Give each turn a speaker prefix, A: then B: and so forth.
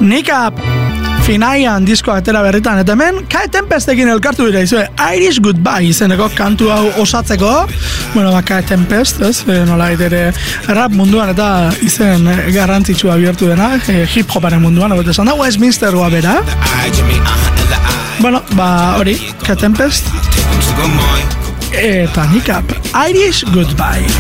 A: Nick Up Finaian disko atera berritan, eta hemen Kai Tempestekin elkartu dira izue Irish Goodbye izeneko kantu hau osatzeko. Bueno, Kai Tempest, ez? Nola ere rap munduan eta izen garrantzitsua bihurtu dena, hip-hoparen munduan, hau esan da, Westminsterua bera. Bueno, hori, Kai Tempest eta Nick Up, Irish Goodbye.